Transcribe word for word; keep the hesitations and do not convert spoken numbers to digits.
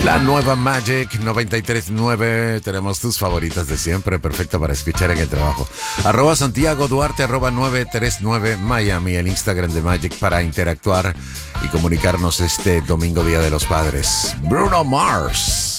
La nueva Magic noventa y tres punto nueve. Tenemos tus favoritas de siempre, perfecto para escuchar en el trabajo. Arroba Santiago Duarte, arroba nueve tres nueve Miami, el Instagram de Magic para interactuar y comunicarnos este domingo, Día de los Padres. Bruno Mars.